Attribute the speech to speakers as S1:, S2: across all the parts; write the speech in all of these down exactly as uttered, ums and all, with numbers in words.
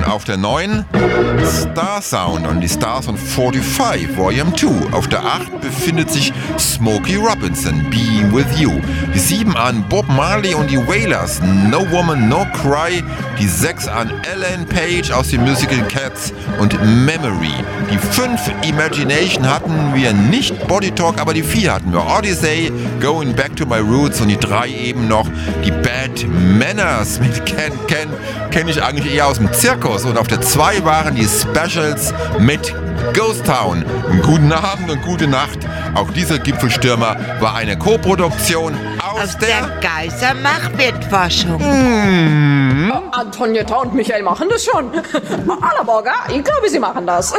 S1: auf der neun Star Sound und die Stars on fünfundvierzig, Volume zwei. Auf der acht befindet sich Smokey Robinson, Being With You. Die sieben an Bob Marley und die Wailers, No Woman, No Cry. Die sechs an Ellen Page aus dem Musical Cats und Memory. Die fünf Imagination hatten wir nicht, Body Talk, aber die vier hatten wir. Odyssey, Going Back to My Roots und die drei eben noch die Bad Manners mit Ken Ken, kenne ich eigentlich eher aus dem Zirkus. Und auf der zwei waren die Specials mit Ghost Town. Guten Abend und gute Nacht. Auch dieser Gipfelstürmer war eine Co-Produktion aus,
S2: aus
S1: der,
S2: der Geiser Machwirtforschung.
S1: Mmh.
S3: Antonietta und Michael machen das schon. Allerborger, ich glaube, sie machen das.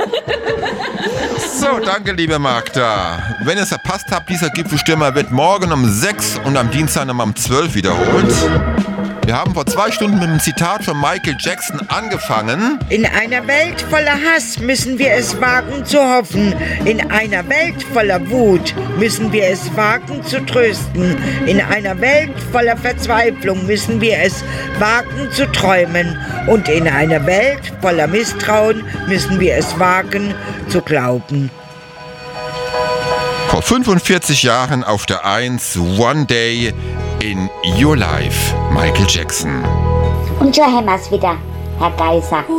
S1: So, danke, liebe Magda. Wenn ihr es verpasst habt, dieser Gipfelstürmer wird morgen um sechs und am Dienstag nochmal um zwölf wiederholt. Wir haben vor zwei Stunden mit einem Zitat von Michael Jackson angefangen.
S2: In einer Welt voller Hass müssen wir es wagen zu hoffen. In einer Welt voller Wut müssen wir es wagen zu trösten. In einer Welt voller Verzweiflung müssen wir es wagen zu träumen. Und in einer Welt voller Misstrauen müssen wir es wagen zu glauben.
S1: Vor fünfundvierzig Jahren auf der eins, One Day in Your Life, Michael Jackson.
S4: Und schon haben wir es wieder, Herr Geiser.